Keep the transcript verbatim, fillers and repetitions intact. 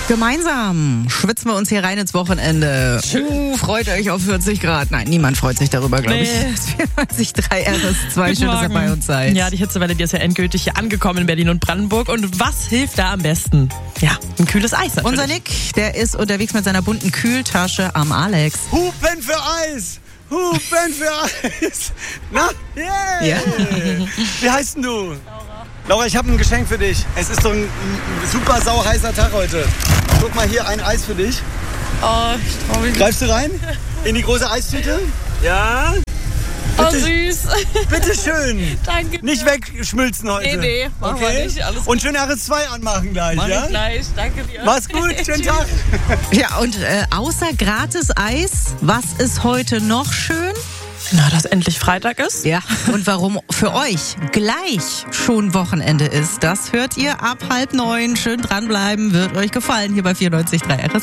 Gemeinsam schwitzen wir uns hier rein ins Wochenende. Uh, freut euch auf vierzig Grad. Nein, niemand freut sich darüber, glaube Nee. ich. vierundneunzig Komma drei R S zwei. Schön, dass ihr bei uns seid. Ja, die Hitzewelle, die ist ja endgültig hier angekommen in Berlin und Brandenburg. Und was hilft da am besten? Ja, ein kühles Eis natürlich. Unser Nick, der ist unterwegs mit seiner bunten Kühltasche am Alex. Hupen für Eis! Hupen für Eis! Na? Yeah. Ja. Wie heißt denn du? Laura. Laura, ich habe ein Geschenk für dich. Es ist so ein super sauheißer Tag heute. Guck mal hier, ein Eis für dich. Oh, ich trau mich nicht. Greifst du rein? In die große Eistüte? Ja? Oh, Bitte, süß. bitte schön. Danke. Nicht wegschmilzen heute. Nee, nee, machen wir nicht. Alles Und schön R S zwei anmachen gleich, Mach ja? ich gleich. Danke dir. Mach's gut, schönen Tag. Ja, und äh, außer gratis Eis, was ist heute noch schön? Na, dass endlich Freitag ist. Ja, und warum für euch gleich schon Wochenende ist, das hört ihr ab halb neun. Schön dranbleiben, wird euch gefallen hier bei vierundneunzig Komma drei R S.